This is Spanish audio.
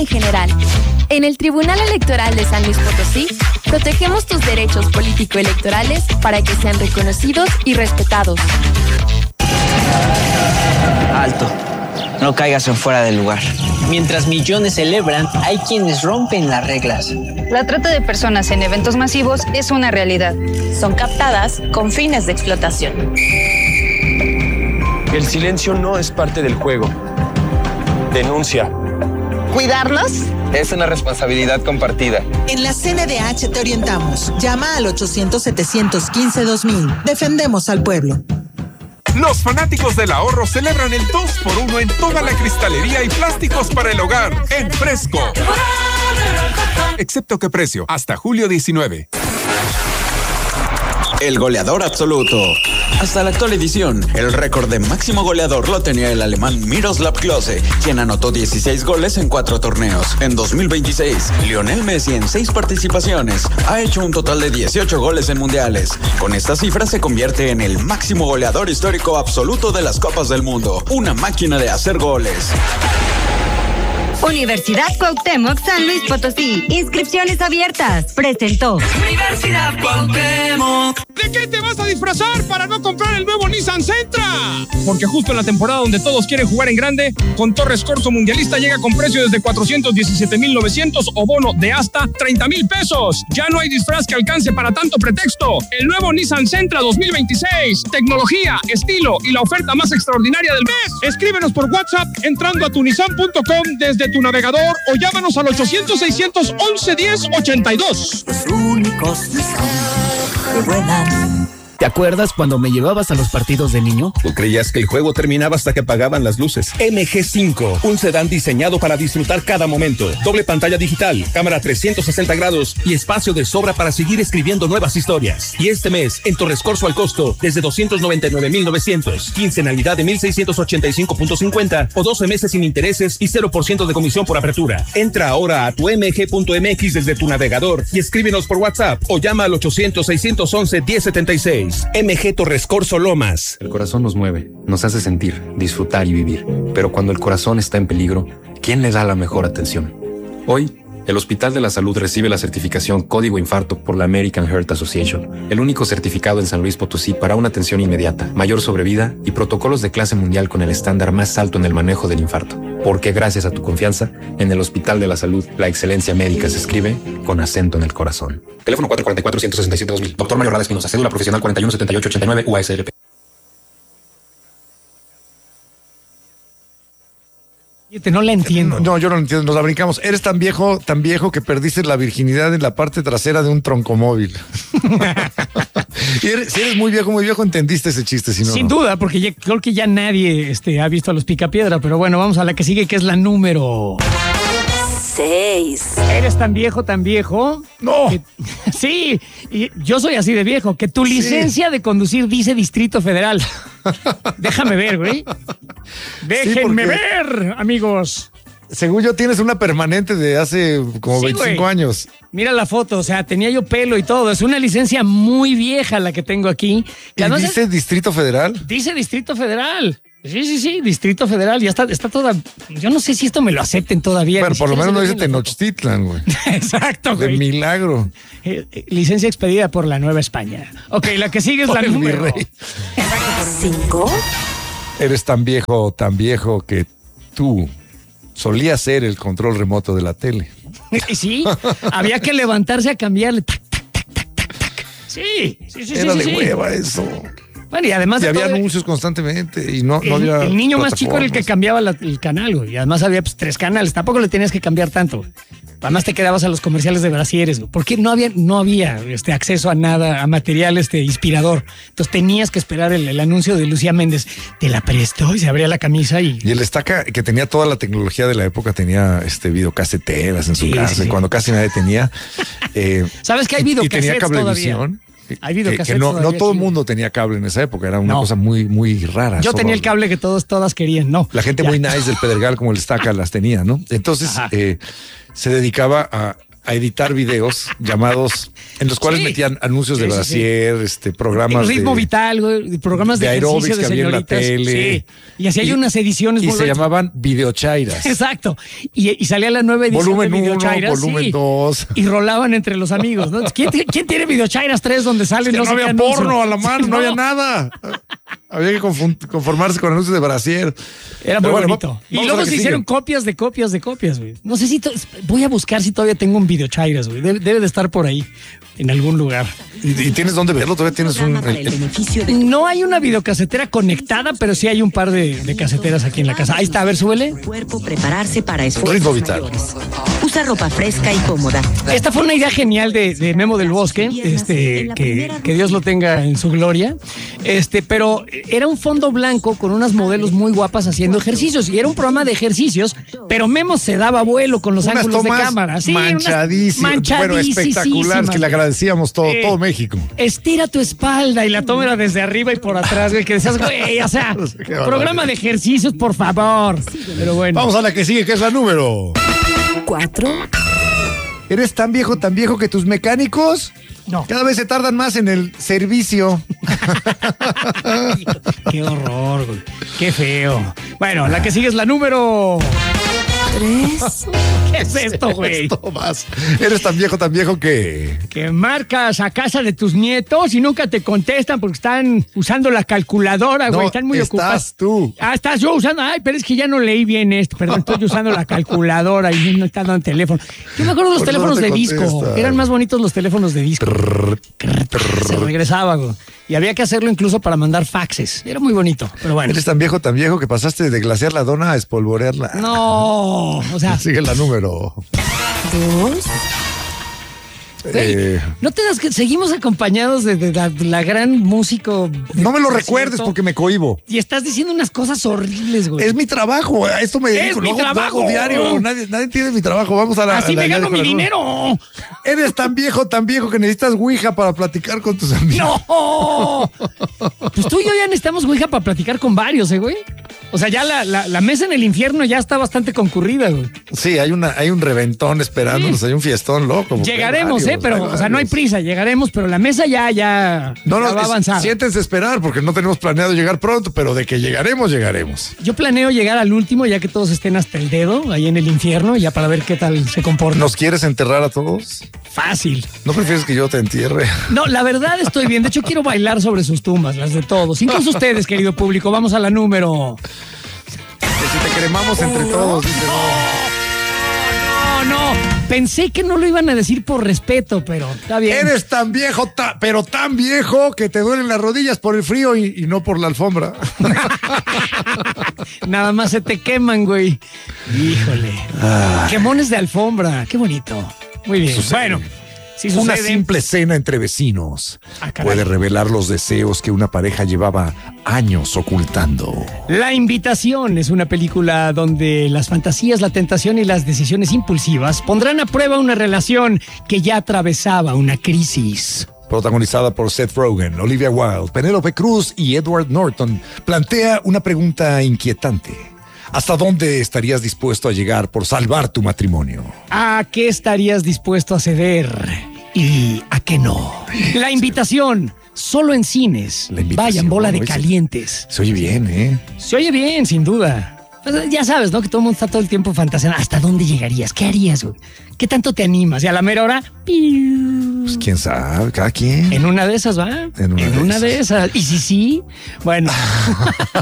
en general. En el Tribunal Electoral de San Luis Potosí, protegemos tus derechos político-electorales para que sean reconocidos y respetados. Alto, no caigas en fuera del lugar. Mientras millones celebran, hay quienes rompen las reglas. La trata de personas en eventos masivos es una realidad. Son captadas con fines de explotación. El silencio no es parte del juego. Denuncia. ¿Cuidarnos? Es una responsabilidad compartida. En la CNDH te orientamos. Llama al 800-715-2000. Defendemos al pueblo. Los fanáticos del ahorro celebran el 2x1 en toda la cristalería y plásticos para el hogar en Fresco. Excepto que precio, hasta julio 19. El goleador absoluto. Hasta la actual edición, el récord de máximo goleador lo tenía el alemán Miroslav Klose, quien anotó 16 goles en 4 torneos. En 2026, Lionel Messi en 6 participaciones ha hecho un total de 18 goles en mundiales. Con esta cifra se convierte en el máximo goleador histórico absoluto de las Copas del Mundo. Una máquina de hacer goles. Universidad Cuauhtémoc San Luis Potosí. Inscripciones abiertas. Presentó. Universidad Cuauhtémoc. ¿De qué te vas a disfrazar para no comprar el nuevo Nissan Sentra? Porque justo en la temporada donde todos quieren jugar en grande, con Torres Corso Mundialista llega con precio desde 417,900 o bono de hasta 30,000 pesos. Ya no hay disfraz que alcance para tanto pretexto. El nuevo Nissan Sentra 2026. Tecnología, estilo y la oferta más extraordinaria del mes. Escríbenos por WhatsApp entrando a tunisan.com desde tu navegador o llámanos al 800-611-1082. Los únicos que vuelan. ¿Te acuerdas cuando me llevabas a los partidos de niño? Tú creías que el juego terminaba hasta que apagaban las luces. MG5, un sedán diseñado para disfrutar cada momento. Doble pantalla digital, cámara 360 grados y espacio de sobra para seguir escribiendo nuevas historias. Y este mes, en Torres Corso al costo, desde 299,900. Quincenalidad de 1,685.50 o 12 meses sin intereses y 0% de comisión por apertura. Entra ahora a tu mg.mx desde tu navegador y escríbenos por WhatsApp o llama al 800-611-1076. MG Torres Corso Lomas. El corazón nos mueve, nos hace sentir, disfrutar y vivir. Pero cuando el corazón está en peligro, ¿quién le da la mejor atención? Hoy, el Hospital de la Salud recibe la certificación Código Infarto por la American Heart Association, el único certificado en San Luis Potosí para una atención inmediata, mayor sobrevida y protocolos de clase mundial con el estándar más alto en el manejo del infarto. Porque gracias a tu confianza, en el Hospital de la Salud, la excelencia médica se escribe con acento en el corazón. Teléfono 444-167-2000. Doctor Mario Rada Espinosa, cédula profesional 417889 UASLP. No la entiendo. No, yo no la entiendo, nos la brincamos. Eres tan viejo que perdiste la virginidad en la parte trasera de un troncomóvil. Si eres muy viejo, entendiste ese chiste. Si no, sin duda, porque creo que ya nadie ha visto a los Picapiedra, pero bueno, vamos a la que sigue, que es la número 6. ¿Eres tan viejo? No. Sí, y yo soy así de viejo, que tu licencia de conducir dice Distrito Federal. Déjame ver, güey. Déjenme ver, amigos. Según yo, tienes una permanente de hace como 25 años. Mira la foto, o sea, tenía yo pelo y todo. Es una licencia muy vieja la que tengo aquí. ¿Y dice Distrito Federal? Dice Distrito Federal. Sí, Distrito Federal. Ya está toda. Yo no sé si esto me lo acepten todavía. Pero por lo menos no dice Tenochtitlan, güey. Exacto, güey. De milagro. Licencia expedida por la Nueva España. Ok, la que sigue es la número 5. Eres tan viejo que tú solías ser el control remoto de la tele. Sí, había que levantarse a cambiarle. Tac, tac, tac, tac, tac, tac. Sí. Era de hueva eso. Bueno, y además había anuncios constantemente y no había. El niño más chico era el que cambiaba el canal, güey. Y además había 3 canales. Tampoco le tenías que cambiar tanto. Además te quedabas a los comerciales de brasieres, güey. Porque no había acceso a nada, a material inspirador. Entonces tenías que esperar el anuncio de Lucía Méndez. Te la prestó y se abría la camisa y el Estaca, que tenía toda la tecnología de la época, tenía videocaseteras en su casa, cuando casi nadie tenía. ¿Sabes que hay videocasetes? Y tenía cablevisión. Hay videocasetes no todo el mundo tenía cable en esa época, era una cosa muy, muy rara. Yo tenía el cable que todas querían, ¿no? La gente muy nice del Pedregal como el Estaca las tenía, ¿no? Entonces se dedicaba a editar videos llamados, en los cuales metían anuncios de brasier, programas el ritmo de vital, güey, programas de aeróbics ejercicio que de había en la señoritas. tele. Sí. Y así hay unas ediciones. Y se llamaban videochairas. Exacto. Y salía la nueva edición volumen de videochairas. 1, volumen 2. Y rolaban entre los amigos, ¿no? ¿Quién tiene videochairas 3 donde salen? No había porno a la mano, no había nada. Había que conformarse con anuncios de brasier. Era muy bonito. Y luego se hicieron copias de copias, güey. No sé si... voy a buscar si todavía tengo un videochairas, güey. Debe de estar por ahí, en algún lugar. ¿Y tienes dónde verlo? ¿Todavía tienes No hay una videocasetera conectada, pero sí hay un par de caseteras aquí en la casa. Ahí está, a ver, súbele. Cuerpo prepararse para esfuerzos Ritmo vital. mayores. Usa ropa fresca y cómoda. Esta fue una idea genial de Memo del Bosque, que Dios lo tenga en su gloria. Pero era un fondo blanco con unas modelos muy guapas haciendo ejercicios. Y era un programa de ejercicios, pero Memo se daba vuelo con los ángulos de cámara. Sí, manchadísimas. Bueno, espectaculares, que le agradecíamos todo México. Estira tu espalda y la toma era desde arriba y por atrás, güey, que decías, güey, o sea, programa de ejercicios, por favor. Pero bueno. Vamos a la que sigue, que es la número 4. ¿Eres tan viejo que tus mecánicos? No. Cada vez se tardan más en el servicio. Qué horror, güey. Qué feo. Bueno, la que sigue es la número 3. ¿Qué es esto, güey? Esto más. Eres tan viejo que marcas a casa de tus nietos y nunca te contestan porque están usando la calculadora, güey. Están muy ocupados. Estás tú. Estás yo usando. Ay, pero es que ya no leí bien esto. Perdón, estoy usando la calculadora y no está dando el teléfono. Yo me acuerdo de los teléfonos de disco. Eran más bonitos los teléfonos de disco. Se regresaba, güey. Y había que hacerlo incluso para mandar faxes. Era muy bonito, pero bueno. Eres tan viejo que pasaste de glasear la dona a espolvorearla. No, o sea. Sigue la número 2. ¿No te das que seguimos acompañados de la gran músico? No me lo recuerdes porque me cohíbo. Y estás diciendo unas cosas horribles, güey. Es mi trabajo, esto me dedico. Es mi trabajo diario. Nadie entiende mi trabajo. Vamos a la. Así me gano mi dinero. Eres tan viejo que necesitas Ouija para platicar con tus amigos. ¡No! Pues tú y yo ya necesitamos Ouija para platicar con varios, güey. O sea, ya la mesa en el infierno ya está bastante concurrida, güey. Sí, hay un reventón esperándonos, hay un fiestón loco. Llegaremos, pero, o sea, no hay prisa, llegaremos, pero la mesa ya va a avanzar. Siéntense a esperar, porque no tenemos planeado llegar pronto, pero de que llegaremos. Yo planeo llegar al último, ya que todos estén hasta el dedo, ahí en el infierno, ya para ver qué tal se comporta. ¿Nos quieres enterrar a todos? Fácil. ¿No prefieres que yo te entierre? No, la verdad estoy bien. De hecho, quiero bailar sobre sus tumbas, las de todos. Incluso ustedes, querido público. Vamos a la número... Si te cremamos entre todos, dice no. Pensé que no lo iban a decir por respeto, pero está bien. Eres tan viejo, pero tan viejo que te duelen las rodillas por el frío y no por la alfombra. Nada más se te queman, güey. Híjole. Quemones de alfombra. Qué bonito. Muy bien. Bueno. Una simple cena entre vecinos puede revelar los deseos que una pareja llevaba años ocultando. La Invitación es una película donde las fantasías, la tentación y las decisiones impulsivas pondrán a prueba una relación que ya atravesaba una crisis. Protagonizada por Seth Rogen, Olivia Wilde, Penélope Cruz y Edward Norton, plantea una pregunta inquietante. ¿Hasta dónde estarías dispuesto a llegar por salvar tu matrimonio? ¿A qué estarías dispuesto a ceder? ¿Y a qué no? La Invitación, solo en cines. Vayan, bola de calientes. Se oye bien, ¿eh? Se oye bien, sin duda. Pues ya sabes, ¿no? Que todo el mundo está todo el tiempo fantaseando. ¿Hasta dónde llegarías? ¿Qué harías, güey? ¿Qué tanto te animas? Y a la mera hora... Pues quién sabe, cada quien. En una de esas, ¿va? En una de esas. ¿Y si sí? Bueno...